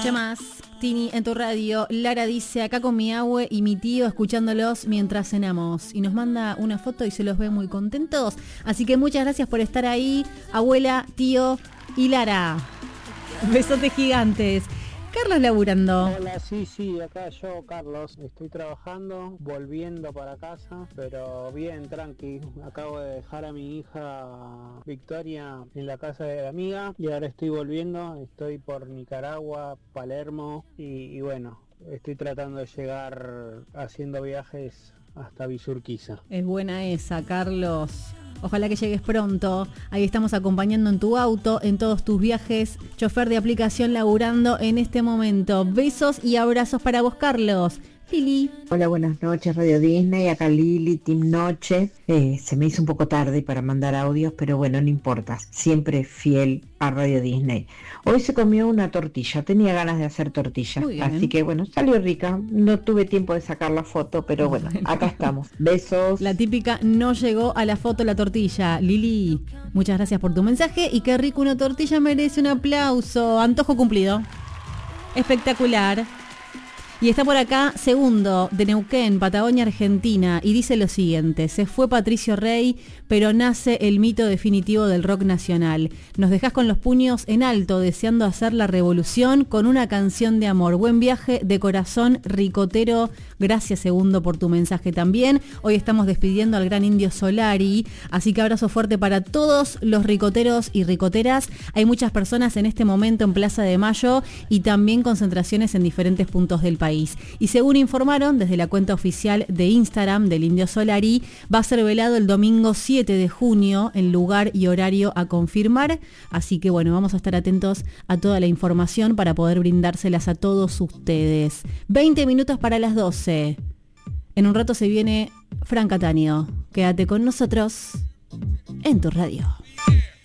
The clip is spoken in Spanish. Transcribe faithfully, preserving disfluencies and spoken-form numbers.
escucha más. Tini, en tu radio, Lara dice, acá con mi abue y mi tío escuchándolos mientras cenamos. Y nos manda una foto y se los ve muy contentos. Así que muchas gracias por estar ahí, abuela, tío y Lara. Besotes gigantes. Carlos laburando. Hola, sí, sí, acá yo, Carlos, estoy trabajando, volviendo para casa, pero bien, tranqui. Acabo de dejar a mi hija Victoria en la casa de la amiga y ahora estoy volviendo, estoy por Nicaragua, Palermo y, y bueno, estoy tratando de llegar haciendo viajes hasta Villurquiza. Es buena esa, Carlos. Ojalá que llegues pronto. Ahí estamos acompañando en tu auto, en todos tus viajes. Chofer de aplicación laburando en este momento. Besos y abrazos para vos, Carlos. Lili. Hola, buenas noches, Radio Disney. Acá Lili, Team Noche. Eh, se me hizo un poco tarde para mandar audios, pero bueno, no importa. Siempre fiel a Radio Disney. Hoy se comió una tortilla. Tenía ganas de hacer tortilla. Así que bueno, salió rica. No tuve tiempo de sacar la foto, pero bueno, acá estamos. Besos. La típica no llegó a la foto la tortilla. Lili, muchas gracias por tu mensaje. Y qué rico, una tortilla merece un aplauso. Antojo cumplido. Espectacular. Y está por acá Segundo, de Neuquén, Patagonia, Argentina, y dice lo siguiente: se fue Patricio Rey, pero nace el mito definitivo del rock nacional. Nos dejás con los puños en alto, deseando hacer la revolución con una canción de amor. Buen viaje de corazón ricotero. Gracias, Segundo, por tu mensaje también. Hoy estamos despidiendo al gran Indio Solari, así que abrazo fuerte para todos los ricoteros y ricoteras. Hay muchas personas en este momento en Plaza de Mayo y también concentraciones en diferentes puntos del país. Y según informaron desde la cuenta oficial de Instagram del Indio Solari, va a ser velado el domingo siete de junio en lugar y horario a confirmar. Así que bueno, vamos a estar atentos a toda la información para poder brindárselas a todos ustedes. veinte minutos para las doce. En un rato se viene Fran Cataño. Quédate con nosotros en tu radio.